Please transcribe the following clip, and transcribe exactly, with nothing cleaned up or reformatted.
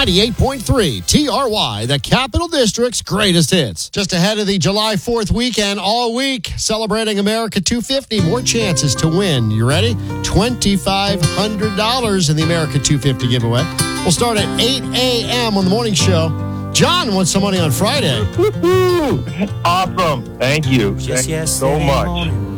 ninety-eight point three T R Y, the Capital District's greatest hits. Just ahead of the July fourth weekend, all week, celebrating America two fifty. More chances to win. You ready? twenty-five hundred dollars in the America two fifty giveaway. We'll start at eight a.m. on the morning show. John wants some money on Friday. Awesome. Thank you. Thank you so much.